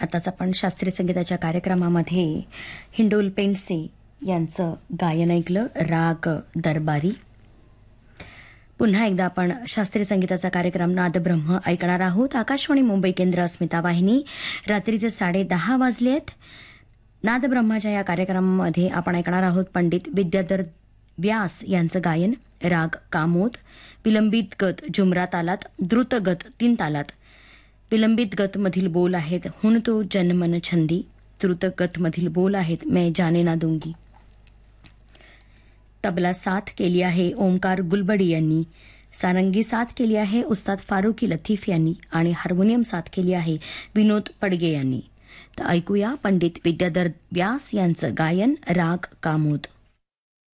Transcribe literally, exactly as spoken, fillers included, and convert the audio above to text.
आताच आपण शास्त्रीय संगीताच्या कार्यक्रमामध्ये हिंडोल पेंडसे यांचं गायन ऐकलं, राग दरबारी. पुन्हा एकदा आपण शास्त्रीय संगीताचा कार्यक्रम नादब्रह्म ऐकणार आहोत. आकाशवाणी मुंबई केंद्र, अस्मिता वाहिनी. रात्रीचे साडे दहा वाजलेत. नादब्रह्माच्या या कार्यक्रमामध्ये आपण ऐकणार आहोत पंडित विद्याधर व्यास यांचं गायन, राग कामोद. विलंबित गत जुमरा तालात, द्रुत गत तीन तालात. विलंबित गत मधील बोल आहेत हुन तो जनमन छंदी. द्रुत गत मधील बोल आहेत मैं जाने ना दूंगी. तबला साथ केली आहे ओमकार गुलबडी यांनी. सारंगी साथ केली आहे उस्ताद फारुकी लतीफ यांनी आणि हार्मोनियम साथ केली आहे विनोद पडगे यांनी. तर ऐकूया पंडित विद्याधर व्यास यांचं गायन, राग कामोद.